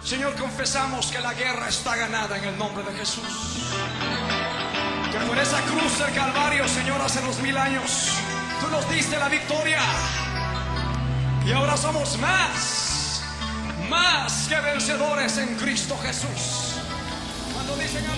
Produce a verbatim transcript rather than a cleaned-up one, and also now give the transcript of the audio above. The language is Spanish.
Señor, confesamos que la guerra está ganada en el nombre de Jesús. Que por esa cruz del Calvario, Señor, hace dos mil años, tú nos diste la victoria. Y ahora somos más, más que vencedores en Cristo Jesús. Cuando dicen